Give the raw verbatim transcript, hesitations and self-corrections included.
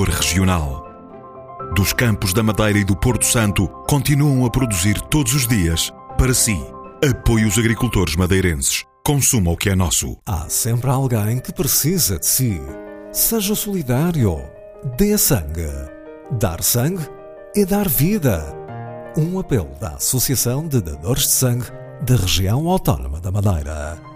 agricultor regional. Dos campos da Madeira e do Porto Santo, continuam a produzir todos os dias, para si. Apoie os agricultores madeirenses. Consuma o que é nosso. Há sempre alguém que precisa de si. Seja solidário. Dê sangue. Dar sangue é dar vida. Um apelo da Associação de Dadores de Sangue da Região Autónoma da Madeira.